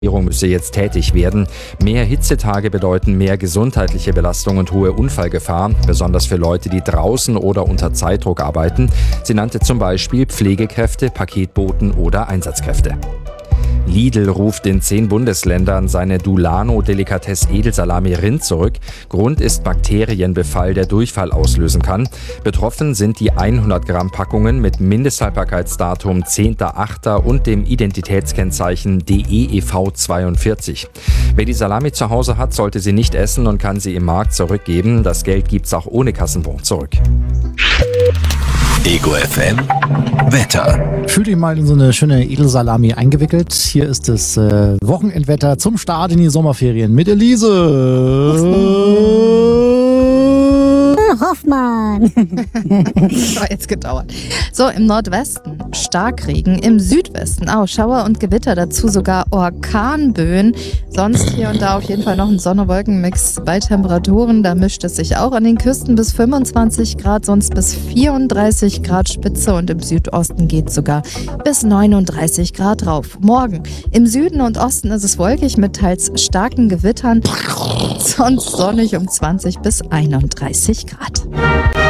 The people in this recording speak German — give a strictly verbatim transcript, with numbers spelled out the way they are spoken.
Die Regierung müsse jetzt tätig werden. Mehr Hitzetage bedeuten mehr gesundheitliche Belastung und hohe Unfallgefahr, besonders für Leute, die draußen oder unter Zeitdruck arbeiten. Sie nannte zum Beispiel Pflegekräfte, Paketboten oder Einsatzkräfte. Lidl ruft in zehn Bundesländern seine Dulano-Delikatesse Edelsalami Rind zurück. Grund ist Bakterienbefall, der Durchfall auslösen kann. Betroffen sind die hundert Gramm Packungen mit Mindesthaltbarkeitsdatum zehnter achter und dem Identitätskennzeichen D E E V zweiundvierzig. Wer die Salami zu Hause hat, sollte sie nicht essen und kann sie im Markt zurückgeben. Das Geld gibt's auch ohne Kassenbon zurück. Ego F M Wetter. Fühlt dich mal in so eine schöne Edelsalami eingewickelt. Hier ist das äh, Wochenendwetter zum Start in die Sommerferien mit Elise Hoffmann. Das war jetzt gedauert. So, im Nordwesten Starkregen, im Südwesten auch Schauer und Gewitter, dazu sogar Orkanböen. Sonst hier und da auf jeden Fall noch ein Sonne-Wolken-Mix bei Temperaturen. Da mischt es sich auch an den Küsten bis fünfundzwanzig Grad, sonst bis vierunddreißig Grad Spitze und im Südosten geht sogar bis neununddreißig Grad rauf. Morgen im Süden und Osten ist es wolkig mit teils starken Gewittern, sonst sonnig um zwanzig bis einunddreißig Grad.